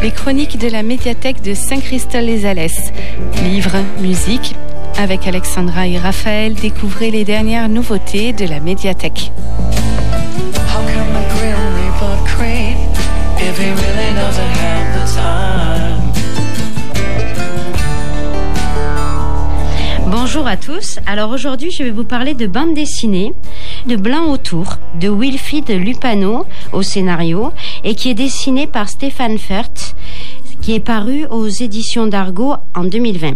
Les chroniques de la médiathèque de Saint-Christol-les-Alès. Livres, musique. Avec Alexandra et Raphaël, découvrez les dernières nouveautés de la médiathèque. Bonjour à tous, alors aujourd'hui je vais vous parler de bande dessinée de Blanc autour de Wilfried Lupano au scénario et qui est dessiné par Stéphane Fert, qui est paru aux éditions d'Argo en 2020.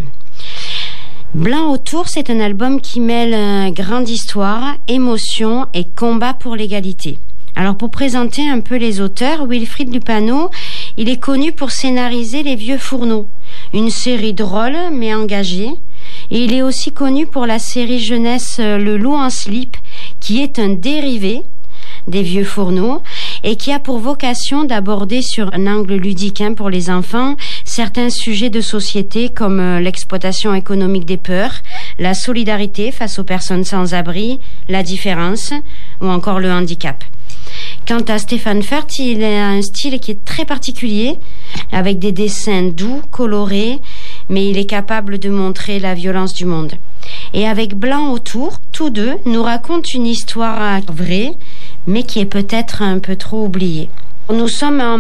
Blanc autour, c'est un album qui mêle grande histoire, émotion et combat pour l'égalité. Alors pour présenter un peu les auteurs, Wilfried Lupano, il est connu pour scénariser Les Vieux Fourneaux, une série drôle mais engagée. Et il est aussi connu pour la série jeunesse Le Loup en slip, qui est un dérivé des Vieux Fourneaux et qui a pour vocation d'aborder sur un angle ludique pour les enfants certains sujets de société comme l'exploitation économique des peurs, la solidarité face aux personnes sans abri, la différence ou encore le handicap. Quant à Stéphane Fert, il a un style qui est très particulier, avec des dessins doux, colorés, mais il est capable de montrer la violence du monde. Et avec Blanc autour, tous deux nous racontent une histoire vraie, mais qui est peut-être un peu trop oubliée. Nous sommes en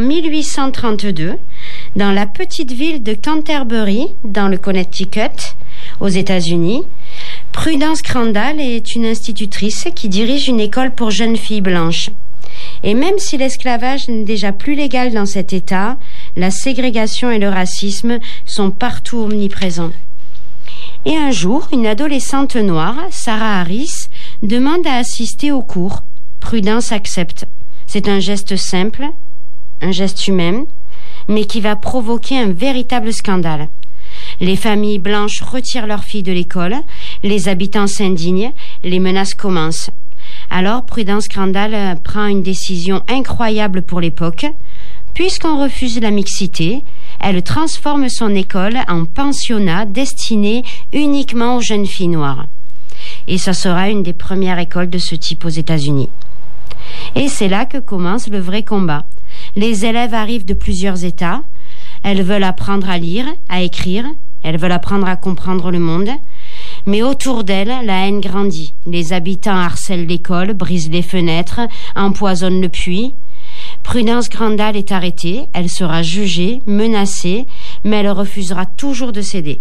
1832, dans la petite ville de Canterbury, dans le Connecticut, aux États-Unis. Prudence Crandall est une institutrice qui dirige une école pour jeunes filles blanches. Et même si l'esclavage n'est déjà plus légal dans cet État, la ségrégation et le racisme sont partout omniprésents. Et un jour, une adolescente noire, Sarah Harris, demande à assister au cours. Prudence accepte. C'est un geste simple, un geste humain, mais qui va provoquer un véritable scandale. Les familles blanches retirent leurs filles de l'école, les habitants s'indignent, les menaces commencent. Alors Prudence Crandall prend une décision incroyable pour l'époque. Puisqu'on refuse la mixité, elle transforme son école en pensionnat destiné uniquement aux jeunes filles noires. Et ça sera une des premières écoles de ce type aux États-Unis. Et c'est là que commence le vrai combat. Les élèves arrivent de plusieurs États. Elles veulent apprendre à lire, à écrire. Elles veulent apprendre à comprendre le monde. Mais autour d'elles, la haine grandit. Les habitants harcèlent l'école, brisent les fenêtres, empoisonnent le puits. Prudence Crandall est arrêtée, elle sera jugée, menacée, mais elle refusera toujours de céder.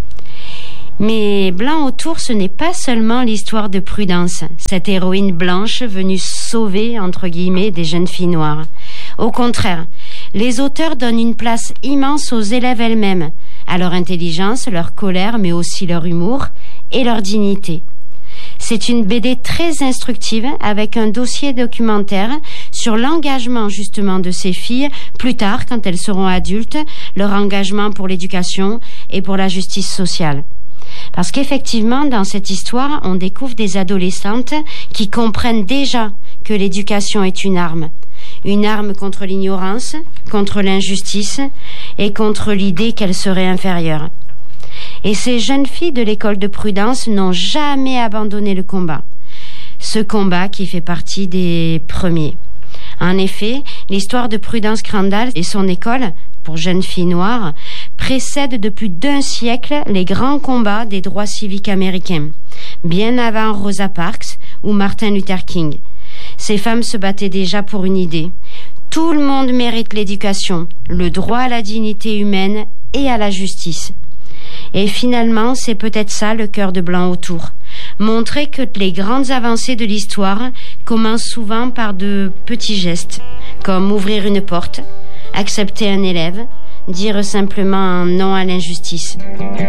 Mais Blanc autour, ce n'est pas seulement l'histoire de Prudence, cette héroïne blanche venue sauver, entre guillemets, des jeunes filles noires. Au contraire, les auteurs donnent une place immense aux élèves elles-mêmes, à leur intelligence, leur colère, mais aussi leur humour et leur dignité. C'est une BD très instructive avec un dossier documentaire sur l'engagement justement de ces filles plus tard quand elles seront adultes, leur engagement pour l'éducation et pour la justice sociale. Parce qu'effectivement, dans cette histoire, on découvre des adolescentes qui comprennent déjà que l'éducation est une arme contre l'ignorance, contre l'injustice et contre l'idée qu'elles seraient inférieures. Et ces jeunes filles de l'école de Prudence n'ont jamais abandonné le combat. Ce combat qui fait partie des premiers. En effet, l'histoire de Prudence Crandall et son école, pour jeunes filles noires, précède depuis d'un siècle les grands combats des droits civiques américains, bien avant Rosa Parks ou Martin Luther King. Ces femmes se battaient déjà pour une idée. Tout le monde mérite l'éducation, le droit à la dignité humaine et à la justice. Et finalement, c'est peut-être ça le cœur de Blanc autour. Montrer que les grandes avancées de l'histoire commencent souvent par de petits gestes, comme ouvrir une porte, accepter un élève, dire simplement un non à l'injustice.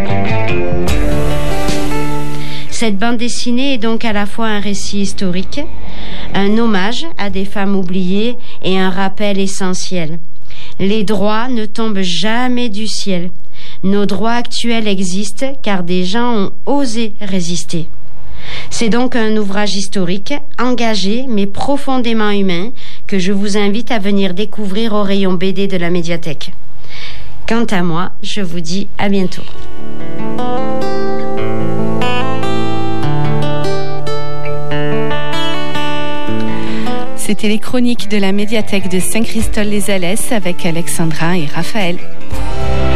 Cette bande dessinée est donc à la fois un récit historique, un hommage à des femmes oubliées et un rappel essentiel. Les droits ne tombent jamais du ciel. Nos droits actuels existent car des gens ont osé résister. C'est donc un ouvrage historique, engagé mais profondément humain que je vous invite à venir découvrir au rayon BD de la médiathèque. Quant à moi, je vous dis à bientôt. C'était les chroniques de la médiathèque de Saint-Christol-les-Alès avec Alexandra et Raphaël.